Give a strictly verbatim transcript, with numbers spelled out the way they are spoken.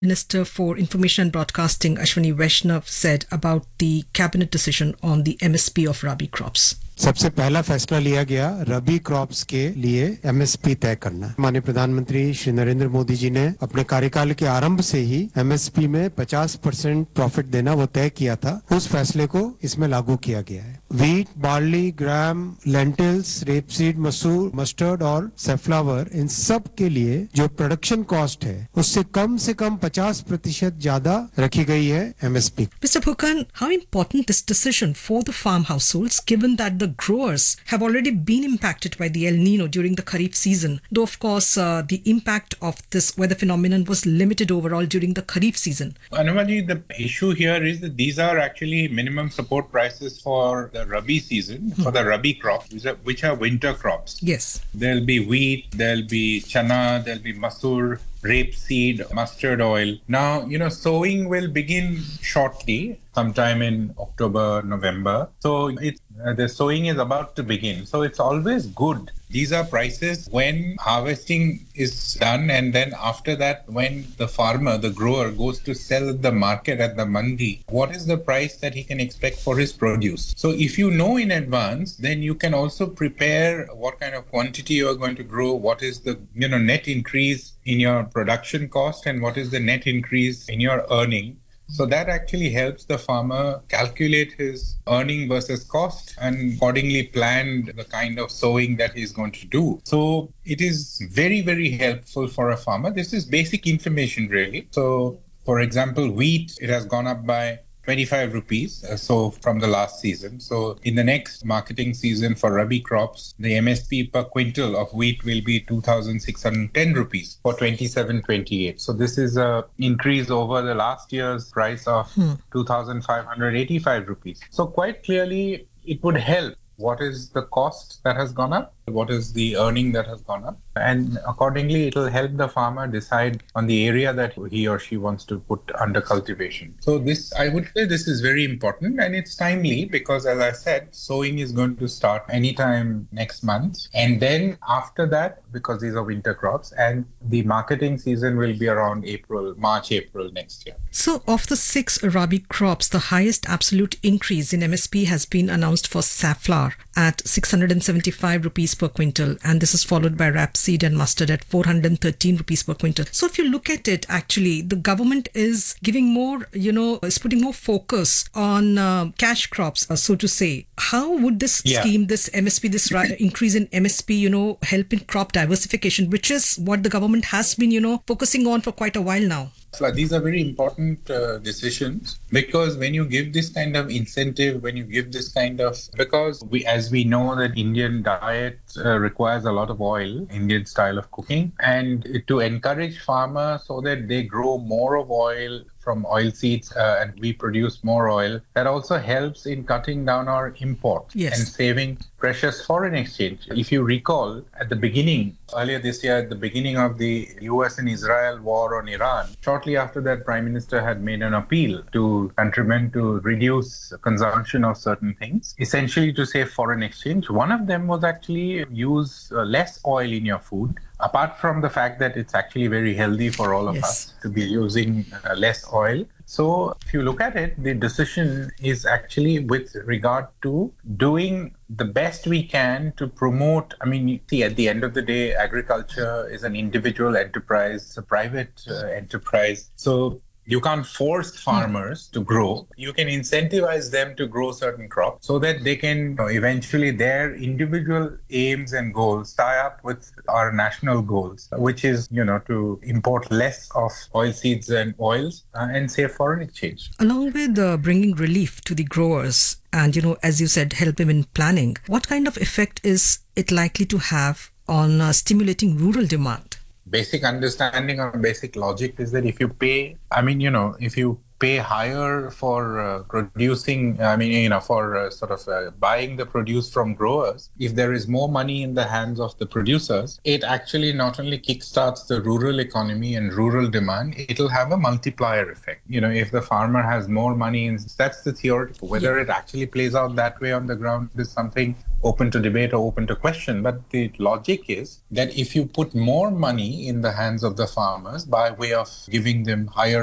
Minister for Information and Broadcasting Ashwini Vaishnav said about the cabinet decision on the M S P of Rabi crops. सबसे पहला फैसला लिया गया रबी crops के लिए एमएसपी तय करना। माननीय प्रधानमंत्री श्री नरेंद्र मोदी जी ने अपने कार्यकाल के आरंभ से ही एमएसपी में पचास परसेंट प्रॉफिट देना वो तय किया था। उस फैसले को इसमें लागू किया गया है। वीट, बार्ली, ग्राम, लेंटिल्स, रेपसीड, मसूर, मस्टर्ड और सेफ्लावर, इन सब के लिए जो प्रोडक्शन कॉस्ट है उससे कम से कम पचास प्रतिशत ज्यादा रखी गई है MSP. Mister Phukan, how important this decision for the farm households, given that the growers have already been impacted by the El Nino during the Kharif season, though of course uh, the impact of this weather phenomenon was limited overall during the Kharif season. Anamali, the issue here is that these are actually minimum support prices for the Rabi season, hmm. for the Rabi crops, which are, which are winter crops. Yes. There'll be wheat, there'll be chana, there'll be masoor, rapeseed, mustard oil. Now, you know, sowing will begin shortly, sometime in October, November. So it's, uh, the sowing is about to begin. So it's always good. These are prices when harvesting is done, and then after that, when the farmer, the grower, goes to sell at the market at the mandi, what is the price that he can expect for his produce? So if you know in advance, then you can also prepare what kind of quantity you are going to grow, what is the, you know, net increase in your production cost, and what is the net increase in your earning. So that actually helps the farmer calculate his earning versus cost and accordingly plan the kind of sowing that he's going to do. So it is very, very helpful for a farmer. This is basic information, really. So, for example, wheat, it has gone up by twenty-five rupees, uh, so from the last season. So in the next marketing season for Rabi crops, the M S P per quintal of wheat will be two thousand six hundred ten rupees for twenty-seven twenty-eight. So this is a increase over the last year's price of hmm. two thousand five hundred eighty-five rupees. So quite clearly, it would help. What is the cost that has gone up? What is the earning that has gone up? And accordingly, it will help the farmer decide on the area that he or she wants to put under cultivation. So this, I would say this is very important, and it's timely because, as I said, sowing is going to start anytime next month. And then after that, because these are winter crops, and the marketing season will be around April, March, April next year. So of the six Rabi crops, the highest absolute increase in M S P has been announced for safflower at six hundred seventy-five rupees per quintal, and this is followed by rapeseed and mustard at four hundred thirteen rupees per quintal. So if you look at it, actually the government is giving more, you know, is putting more focus on uh, cash crops, uh, so to say. How would this yeah. scheme, this M S P, this ra- increase in M S P, you know, help in crop diversification, which is what the government has been, you know, focusing on for quite a while now? So these are very important uh, decisions, because when you give this kind of incentive, when you give this kind of, because we, as we know that Indian diet uh, requires a lot of oil, Indian style of cooking, and to encourage farmers so that they grow more of oil from oil seeds uh, and we produce more oil, that also helps in cutting down our import yes. and saving precious foreign exchange. If you recall, at the beginning, earlier this year, at the beginning of the U S and Israel war on Iran, shortly after that, Prime Minister had made an appeal to countrymen to reduce consumption of certain things, essentially to save foreign exchange. One of them was actually use uh, less oil in your food, apart from the fact that it's actually very healthy for all of yes. us to be using uh, less oil. So if you look at it, the decision is actually with regard to doing the best we can to promote. I mean, you see, at the end of the day, agriculture is an individual enterprise, it's a private uh, enterprise. So you can't force farmers to grow. You can incentivize them to grow certain crops so that they can, you know, eventually their individual aims and goals tie up with our national goals, which is, you know, to import less of oilseeds and oils uh, and save foreign exchange. Along with uh, bringing relief to the growers and, you know, as you said, help them in planning, what kind of effect is it likely to have on uh, stimulating rural demand? Basic understanding or basic logic is that if you pay, I mean, you know, if you pay higher for uh, producing, I mean, you know, for uh, sort of uh, buying the produce from growers, if there is more money in the hands of the producers, it actually not only kickstarts the rural economy and rural demand, it'll have a multiplier effect. You know, if the farmer has more money, in, that's the theoretical. Whether yeah. it actually plays out that way on the ground is something open to debate or open to question. But the logic is that if you put more money in the hands of the farmers by way of giving them higher